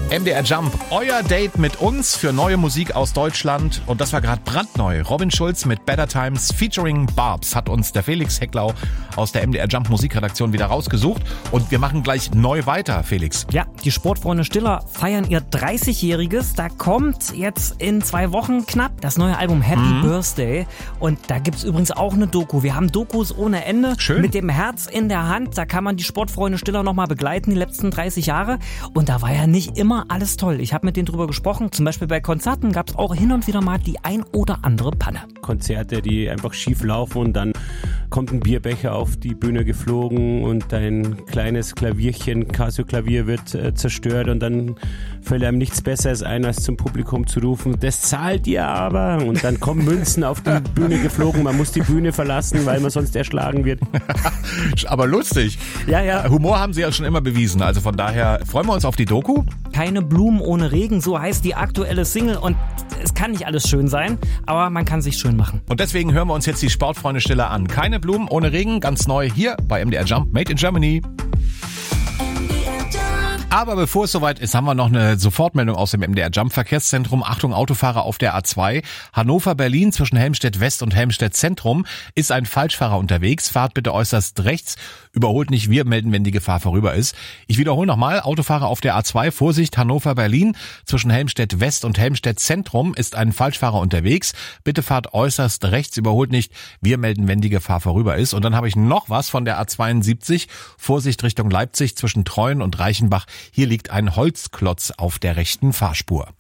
MDR Jump, euer Date mit uns für neue Musik aus Deutschland. Und das war gerade brandneu. Robin Schulz mit Better Times featuring Barbs hat uns der Felix Hecklau aus der MDR Jump Musikredaktion wieder rausgesucht. Und wir machen gleich neu weiter, Felix. Ja, die Sportfreunde Stiller feiern ihr 30-Jähriges. Da kommt jetzt in 2 Wochen knapp das neue Album Happy Birthday. Und da gibt's übrigens auch eine Doku. Wir haben Dokus ohne Ende. Schön. Mit dem Herz in der Hand. Da kann man die Sportfreunde Stiller nochmal begleiten, die letzten 30 Jahre. Und da war ja nicht immer alles toll. Ich habe mit denen drüber gesprochen. Zum Beispiel bei Konzerten gab es auch hin und wieder mal die ein oder andere Panne. Konzerte, die einfach schief laufen und dann kommt ein Bierbecher auf die Bühne geflogen und dein kleines Klavierchen, Casio-Klavier wird zerstört und dann fällt einem nichts Besseres ein, als zum Publikum zu rufen, das zahlt ihr aber. Und dann kommen Münzen auf die Bühne geflogen, man muss die Bühne verlassen, weil man sonst erschlagen wird. Aber lustig. Ja. Humor haben sie ja schon immer bewiesen. Also von daher freuen wir uns auf die Doku. Keine Blumen ohne Regen, so heißt die aktuelle Single. Und es kann nicht alles schön sein, aber man kann sich schön machen. Und deswegen hören wir uns jetzt die Sportfreunde Stiller an. Keine Blumen ohne Regen, ganz neu hier bei MDR Jump, Made in Germany. Aber bevor es soweit ist, haben wir noch eine Sofortmeldung aus dem MDR Jump Verkehrszentrum. Achtung, Autofahrer auf der A2. Hannover-Berlin zwischen Helmstedt West und Helmstedt Zentrum ist ein Falschfahrer unterwegs. Fahrt bitte äußerst rechts. Überholt nicht, wir melden, wenn die Gefahr vorüber ist. Ich wiederhole nochmal, Autofahrer auf der A2. Vorsicht, Hannover-Berlin zwischen Helmstedt West und Helmstedt Zentrum ist ein Falschfahrer unterwegs. Bitte fahrt äußerst rechts. Überholt nicht, wir melden, wenn die Gefahr vorüber ist. Und dann habe ich noch was von der A72. Vorsicht Richtung Leipzig zwischen Treuen und Reichenbach. Hier liegt ein Holzklotz auf der rechten Fahrspur.